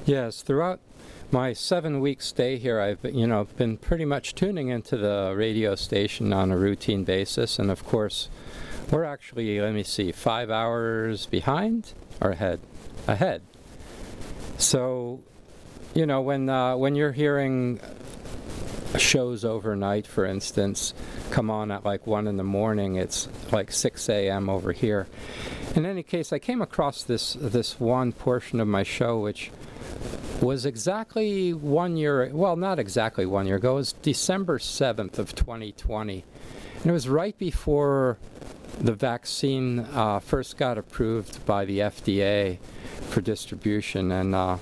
Yes, throughout my 7-week stay here, I've been pretty much tuning into the radio station on a routine basis, and of course, we're actually 5 hours behind or ahead. So, when you're hearing shows overnight, for instance, come on at like 1 in the morning, it's like 6 a.m. over here. In any case, I came across this one portion of my show which was exactly 1 year, well, not exactly 1 year ago, it was December 7th of 2020. And it was right before the vaccine first got approved by the FDA for distribution, and I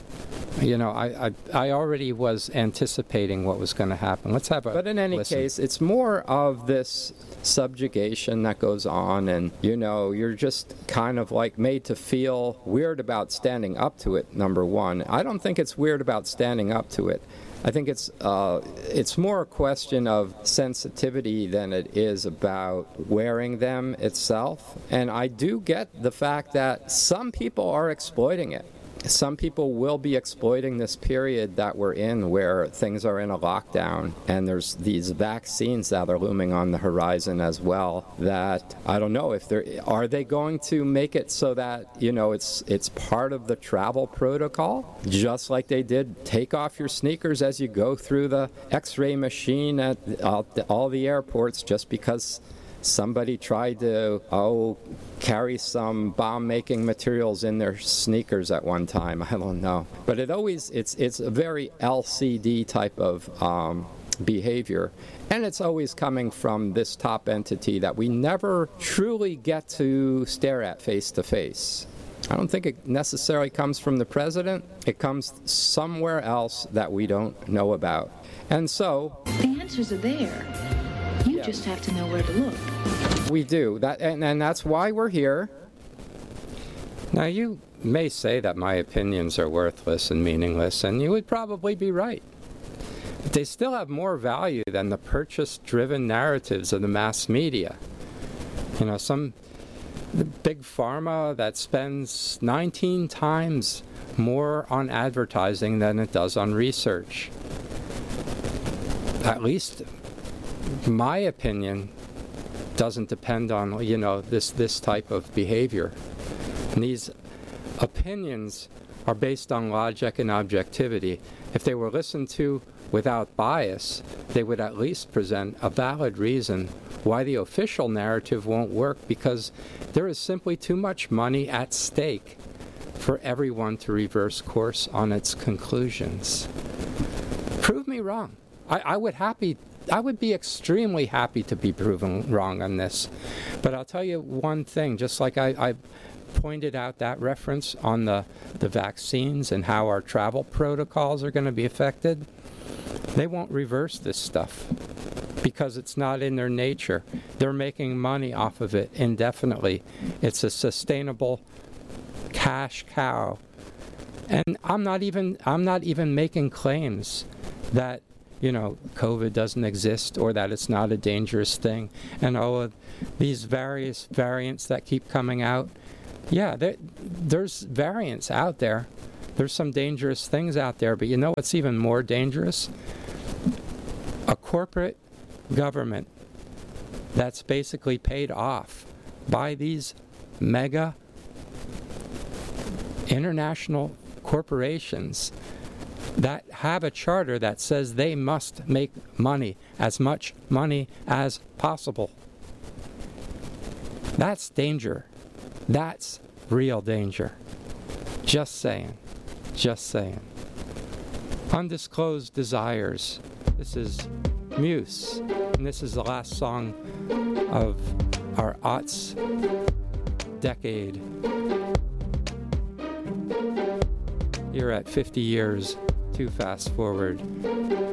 already was anticipating what was going to happen. Let's have a But in any listen. case, it's more of this subjugation that goes on, and you're just kind of like made to feel weird about standing up to it. Number one, I don't think it's weird about standing up to it. I think it's more a question of sensitivity than it is about wearing them itself. And I do get the fact that some people are exploiting it. Some people will be exploiting this period that we're in where things are in a lockdown, and there's these vaccines that are looming on the horizon as well, that I don't know if are they going to make it so that it's part of the travel protocol, just like they did take off your sneakers as you go through the x-ray machine at all the airports, just because somebody tried to carry some bomb-making materials in their sneakers at one time. I don't know, but it's a very LCD type of behavior, and it's always coming from this top entity that we never truly get to stare at face to face. I don't think it necessarily comes from the president. It comes somewhere else that we don't know about, and so the answers are there. You just have to know where to look. We do that, and that's why we're here. Now, you may say that my opinions are worthless and meaningless, and you would probably be right. But they still have more value than the purchase-driven narratives of the mass media. The big pharma that spends 19 times more on advertising than it does on research. At least my opinion doesn't depend on this type of behavior. And these opinions are based on logic and objectivity. If they were listened to without bias, they would at least present a valid reason why the official narrative won't work, because there is simply too much money at stake for everyone to reverse course on its conclusions. Prove me wrong. I would be extremely happy to be proven wrong on this. But I'll tell you one thing, just like I pointed out that reference on the vaccines and how our travel protocols are going to be affected, they won't reverse this stuff because it's not in their nature. They're making money off of it indefinitely. It's a sustainable cash cow. And I'm not even making claims that COVID doesn't exist or that it's not a dangerous thing. And these various variants that keep coming out, there's variants out there. There's some dangerous things out there, but what's even more dangerous? A corporate government that's basically paid off by these mega international corporations that have a charter that says they must make money, as much money as possible. That's danger. That's real danger. Just saying. Undisclosed Desires. This is Muse, and this is the last song of our aughts decade. Here at 50 years to fast forward.